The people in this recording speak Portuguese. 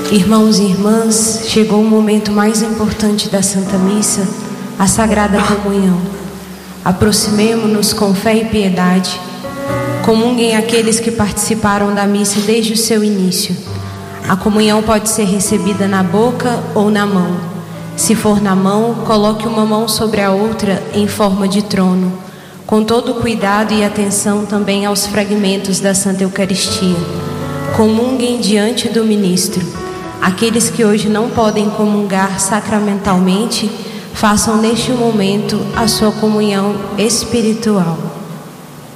Irmãos e irmãs, chegou o momento mais importante da Santa Missa, a Sagrada Comunhão. Aproximemo-nos com fé e piedade. Comunguem aqueles que participaram da missa desde o seu início. A comunhão pode ser recebida na boca ou na mão. Se for na mão, coloque uma mão sobre a outra em forma de trono, com todo cuidado e atenção também aos fragmentos da Santa Eucaristia. Comunguem diante do ministro. Aqueles que hoje não podem comungar sacramentalmente, façam neste momento a sua comunhão espiritual.